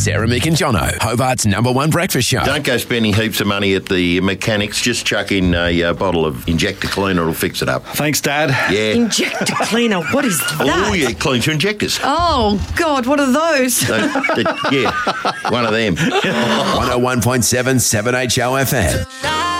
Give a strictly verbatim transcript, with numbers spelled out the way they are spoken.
Sarah, Mick and Jono, Hobart's number one breakfast show. Don't go spending heaps of money at the mechanics. Just chuck in a uh, bottle of Injector Cleaner. It'll fix it up. Thanks, Dad. Yeah. Injector Cleaner, what is that? Oh, yeah, cleans your injectors. Oh, God, what are those? So, uh, yeah, one of them. one oh one point seven, seven H O F M.